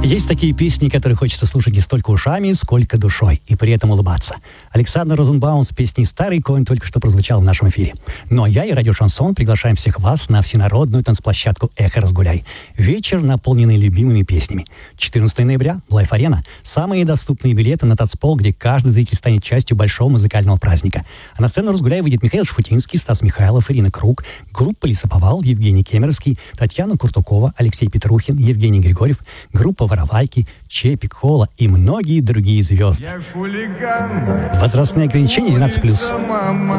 Есть такие песни, которые хочется слушать не столько ушами, сколько душой, и при этом улыбаться. Александр Розенбаум с песней «Старый конь» только что прозвучал в нашем эфире. Ну а я и Радио Шансон приглашаем всех вас на всенародную танцплощадку «Эхо Разгуляй». Вечер, наполненный любимыми песнями. 14 ноября, Лайф-арена. Самые доступные билеты на танцпол, где каждый зритель станет частью большого музыкального праздника. А на сцену «Разгуляй» выйдет Михаил Шафутинский, Стас Михайлов, Ирина Круг, группа «Лесоповал», Евгений Кемеровский, Татьяна Куртукова, Алексей Петрухин, Евгений Григорьев, группа «Воровайки», Чепик, Хола и многие другие звезды. Возрастные ограничения 12+.